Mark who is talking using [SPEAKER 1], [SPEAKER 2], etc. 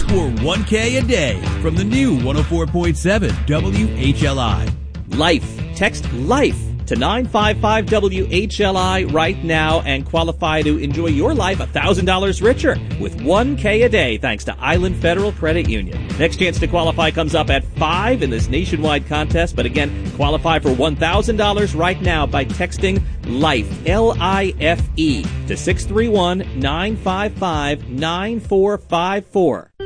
[SPEAKER 1] for $1K a day from the new 104.7 WHLI.
[SPEAKER 2] Life. Text LIFE to 955 WHLI right now and qualify to enjoy your life $1,000 richer with $1K a day thanks to Island Federal Credit Union. Next chance to qualify comes up at 5 in this nationwide contest, but again, qualify for $1,000 right now by texting LIFE, L-I-F-E, to 631-955-9454.